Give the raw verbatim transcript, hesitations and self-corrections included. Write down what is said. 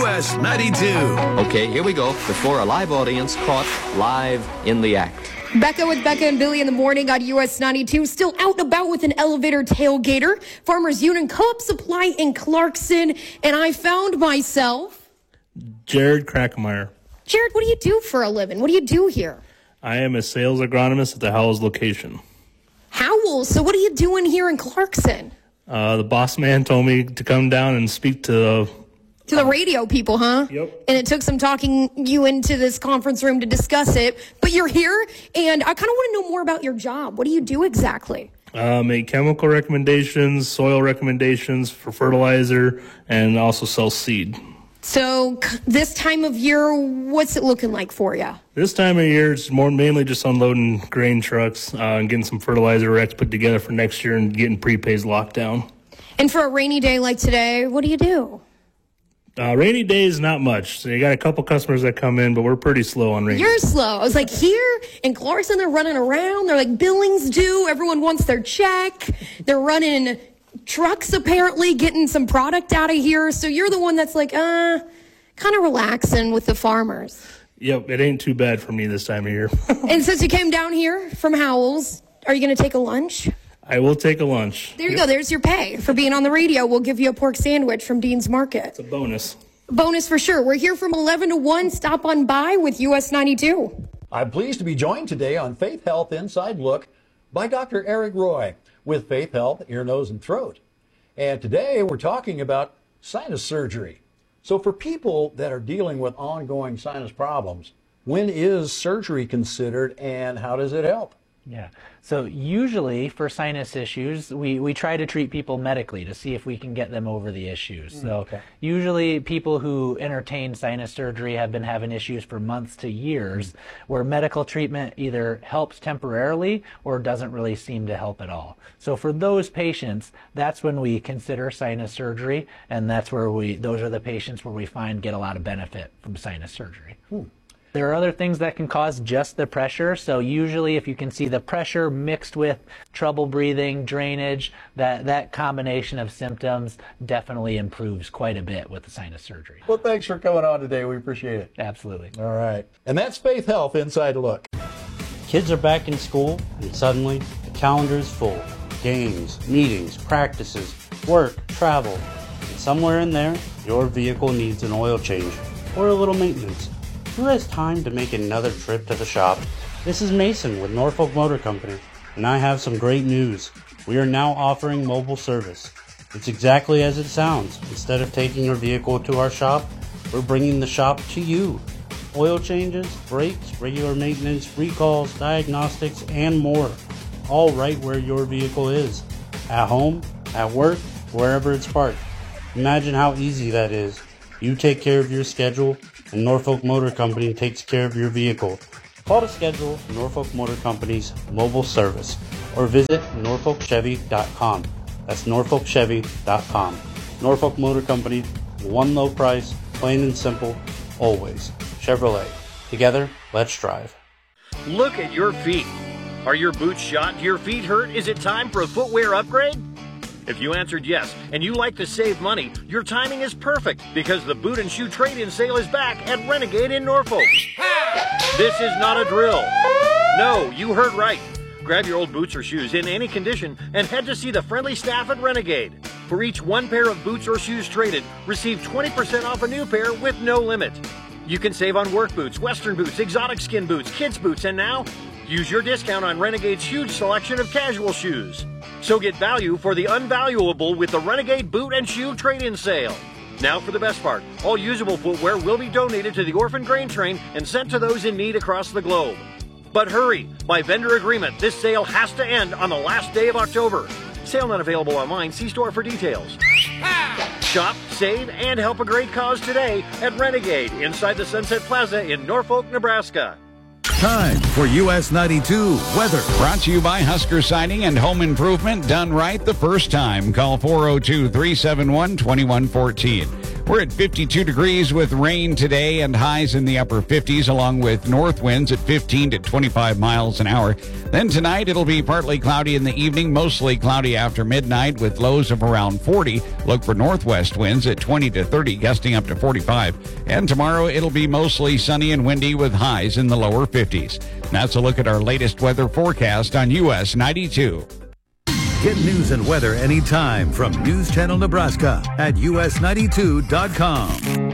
U S ninety-two. Okay, here we go. Before a live audience caught live in the act. Becca with Becca and Billy in the morning on U S ninety-two. Still out and about with an elevator tailgater. Farmers Union Co-op Supply in Clarkson. And I found myself... Jared Krakemeyer. Jared, what do you do for a living? What do you do here? I am a sales agronomist at the Howells location. Howells? So what are you doing here in Clarkson? Uh, the boss man told me to come down and speak to the... To the radio people, huh? Yep. And it took some talking you into this conference room to discuss it. But you're here, and I kind of want to know more about your job. What do you do exactly? Uh, make chemical recommendations, soil recommendations for fertilizer, and also sell seed. So this time of year, what's it looking like for you? This time of year, it's more mainly just unloading grain trucks uh, and getting some fertilizer racks put together for next year and getting prepays locked down. And for a rainy day like today, what do you do? Uh, rainy days, not much. So you got a couple customers that come in, but we're pretty slow on rainy. You're slow. I was like, here in Clarkson, they're running around. They're like, billings due. Everyone wants their check. They're running trucks, apparently, getting some product out of here. So you're the one that's like, uh, kind of relaxing with the farmers. Yep, it ain't too bad for me this time of year. And since you came down here from Howells, are you going to take a lunch? I will take a lunch. There you yep. go. There's your pay for being on the radio. We'll give you a pork sandwich from Dean's Market. It's a bonus. Bonus for sure. We're here from eleven to one. Stop on by with U S ninety-two. I'm pleased to be joined today on Faith Health Inside Look by Doctor Eric Roy with Faith Health Ear, Nose, and Throat. And today we're talking about sinus surgery. So for people that are dealing with ongoing sinus problems, when is surgery considered and how does it help? Yeah. So usually for sinus issues, we, we try to treat people medically to see if we can get them over the issues. Mm, so okay. Usually people who entertain sinus surgery have been having issues for months to years, mm. where medical treatment either helps temporarily or doesn't really seem to help at all. So for those patients, that's when we consider sinus surgery, and that's where we, those are the patients where we find get a lot of benefit from sinus surgery. Hmm. There are other things that can cause just the pressure. So usually if you can see the pressure mixed with trouble breathing, drainage, that, that combination of symptoms definitely improves quite a bit with the sinus surgery. Well, thanks for coming on today. We appreciate it. Absolutely. All right. And that's Faith Health Inside Look. Kids are back in school, and suddenly the calendar is full. Games, meetings, practices, work, travel. And somewhere in there, your vehicle needs an oil change or a little maintenance. Who has time to make another trip to the shop? This is Mason with Norfolk Motor Company, and I have some great news. We are now offering mobile service. It's exactly as it sounds. Instead of taking your vehicle to our shop, we're bringing the shop to you. Oil changes, brakes, regular maintenance, recalls, diagnostics, and more. All right where your vehicle is. At home, at work, wherever it's parked. Imagine how easy that is. You take care of your schedule, and Norfolk Motor Company takes care of your vehicle. Call to schedule Norfolk Motor Company's mobile service or visit norfolk chevy dot com. That's norfolk chevy dot com. Norfolk Motor Company, one low price, plain and simple, always. Chevrolet. Together, let's drive. Look at your feet. Are your boots shot? Do your feet hurt? Is it time for a footwear upgrade? If you answered yes, and you like to save money, your timing is perfect because the boot and shoe trade-in sale is back at Renegade in Norfolk. This is not a drill. No, you heard right. Grab your old boots or shoes in any condition and head to see the friendly staff at Renegade. For each one pair of boots or shoes traded, receive twenty percent off a new pair with no limit. You can save on work boots, western boots, exotic skin boots, kids boots, and now, use your discount on Renegade's huge selection of casual shoes. So get value for the unvaluable with the Renegade Boot and Shoe Trade-In Sale. Now for the best part. All usable footwear will be donated to the Orphan Grain Train and sent to those in need across the globe. But hurry! By vendor agreement, this sale has to end on the last day of October. Sale not available online. See store for details. Shop, save, and help a great cause today at Renegade inside the Sunset Plaza in Norfolk, Nebraska. Time for U S ninety-two weather. Brought to you by Husker Siding and Home Improvement, done right the first time. Call four oh two, three seven one, two one one four. We're at fifty-two degrees with rain today and highs in the upper fifties, along with north winds at fifteen to twenty-five miles an hour. Then tonight, it'll be partly cloudy in the evening, mostly cloudy after midnight with lows of around forty. Look for northwest winds at twenty to thirty, gusting up to forty-five. And tomorrow, it'll be mostly sunny and windy with highs in the lower fifties. That's a look at our latest weather forecast on U S ninety-two. Get news and weather anytime from News Channel Nebraska at U S ninety-two dot com.